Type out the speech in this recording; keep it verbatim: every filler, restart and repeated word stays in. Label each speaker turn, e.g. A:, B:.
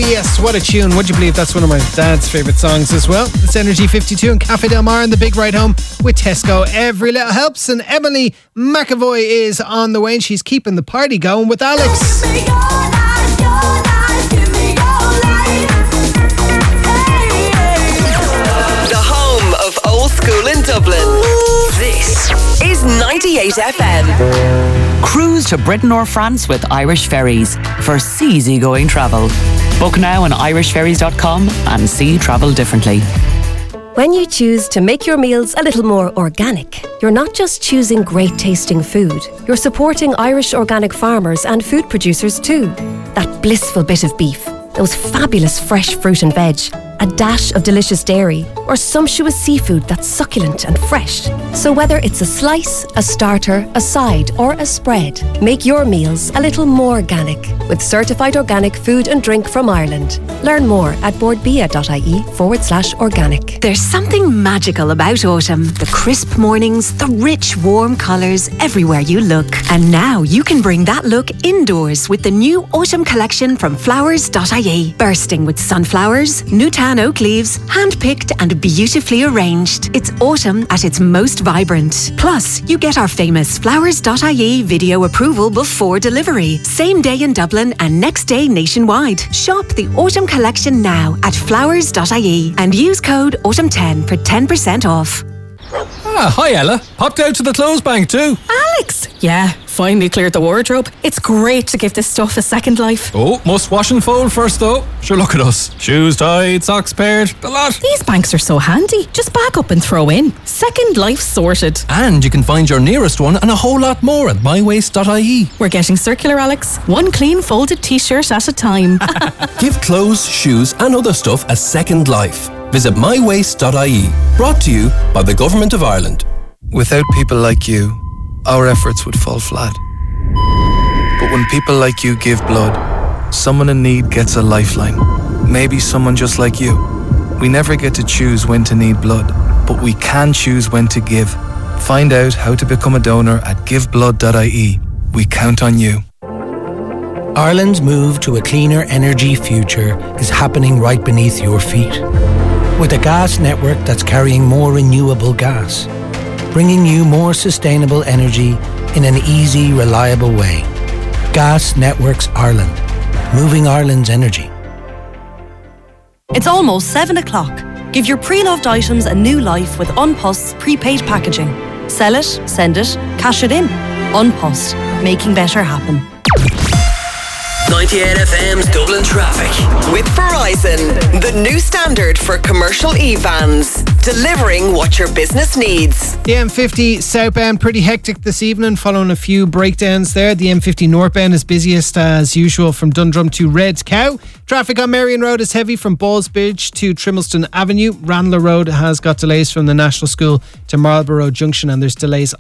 A: Yes, what a tune. Would you believe that's one of my dad's favourite songs as well? It's Energy fifty-two and Cafe Del Mar and the big ride home with Tesco. Every little helps, and Emily McAvoy is on the way and she's keeping the party going with Alex.
B: The home of old school in Dublin. This is ninety-eight F M.
C: Cruise to Britain or France with Irish Ferries for seasygoing travel. Book now on irish ferries dot com and see travel differently.
D: When you choose to make your meals a little more organic, you're not just choosing great tasting food, you're supporting Irish organic farmers and food producers too. That blissful bit of beef, those fabulous fresh fruit and veg, a dash of delicious dairy, or sumptuous seafood that's succulent and fresh. So whether it's a slice, a starter, a side, or a spread, make your meals a little more organic with certified organic food and drink from Ireland. Learn more at boardbia.ie forward slash organic.
E: There's something magical about autumn. The crisp mornings, the rich, warm colours everywhere you look. And now you can bring that look indoors with the new autumn collection from flowers dot I E. Bursting with sunflowers, Newtown oak leaves, hand-picked and beautifully arranged. It's autumn at its most vibrant. Plus, you get our famous flowers dot I E video approval before delivery. Same day in Dublin and next day nationwide. Shop the autumn collection now at flowers dot I E and use code autumn ten for ten percent off.
F: Ah, hi Ella. Popped out to the clothes bank too.
G: Alex! Yeah, finally cleared the wardrobe. It's great to give this stuff a second life.
F: Oh, must wash and fold first though. Sure, look at us. Shoes tied, socks paired, the lot.
G: These banks are so handy. Just back up and throw in. Second life sorted.
F: And you can find your nearest one and a whole lot more at my waste dot I E.
G: We're getting circular, Alex. One clean folded t-shirt at a time.
H: Give clothes, shoes and other stuff a second life. Visit my waste dot I E. Brought to you by the Government of Ireland.
I: Without people like you, our efforts would fall flat. But when people like you give blood, someone in need gets a lifeline. Maybe someone just like you. We never get to choose when to need blood, but we can choose when to give. Find out how to become a donor at give blood dot I E. We count on you.
J: Ireland's move to a cleaner energy future is happening right beneath your feet. With a gas network that's carrying more renewable gas, bringing you more sustainable energy in an easy, reliable way. Gas Networks Ireland, moving Ireland's energy.
K: It's almost seven o'clock. Give your pre-loved items a new life with An Post's prepaid packaging. Sell it, send it, cash it in. An Post, making better happen.
B: ninety-eight F M's Dublin Traffic. With Verizon, the new standard for commercial e-vans. Delivering what your business needs.
A: The M fifty southbound pretty hectic this evening following a few breakdowns there. The M fifty northbound is busiest as usual from Dundrum to Red Cow. Traffic on Marion Road is heavy from Ballsbridge to Trimbleston Avenue. Ranelagh Road has got delays from the National School to Marlborough Junction, and there's delays